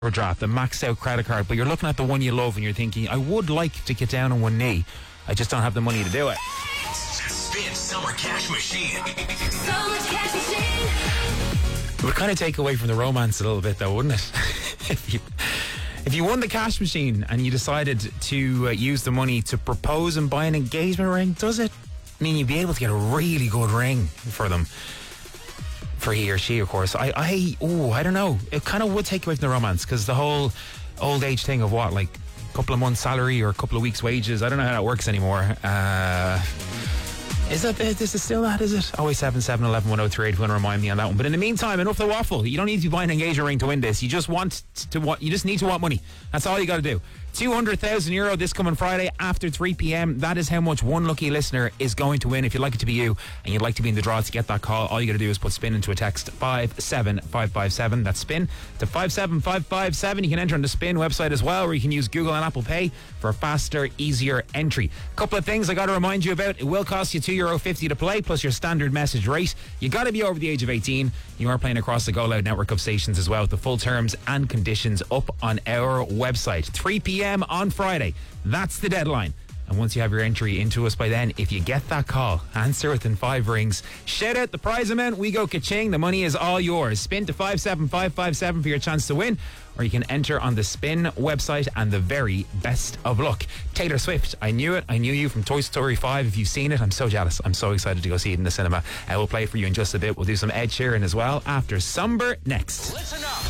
overdraft, a maxed out credit card, but you're looking at the one you love and you're thinking, I would like to get down on one knee. I just don't have the money to do it. Spin Summer Cash Machine. Summer Cash Machine. It would kind of take away from the romance a little bit, though, wouldn't it? If you won the cash machine and you decided to use the money to propose and buy an engagement ring, does it mean you'd be able to get a really good ring for them? For he or she, of course. I don't know. It kind of would take away from the romance, because the whole old age thing of what, like a couple of months' salary or a couple of weeks' wages, I don't know how that works anymore. Is it still that, is it? 087 11 103 if you want to remind me on that one. But in the meantime, enough the waffle. You don't need to be buying an engagement ring to win this. You just need to want money. That's all you got to do. €200,000 this coming Friday after 3 p.m. That is how much one lucky listener is going to win. If you'd like it to be you and you'd like to be in the draw to get that call, all you got to do is put spin into a text 57557. That's spin to 57557. You can enter on the Spin website as well, or you can use Google and Apple Pay for a faster, easier entry. A couple of things I got to remind you about. It will cost you €2.50 to play, plus your standard message rate. You got to be over the age of 18. You are playing across the Go Loud network of stations as well. The full terms and conditions up on our website. 3 p.m. on Friday. That's the deadline. And once you have your entry into us by then, if you get that call, answer within 5 rings. Shout out the prize amount. We go ka-ching. The money is all yours. Spin to 57557 for your chance to win. Or you can enter on the Spin website, and the very best of luck. Taylor Swift, I knew it. I knew you from Toy Story 5. If you've seen it, I'm so jealous. I'm so excited to go see it in the cinema. We'll play it for you in just a bit. We'll do some Ed Sheeran as well after Somber next. Listen up.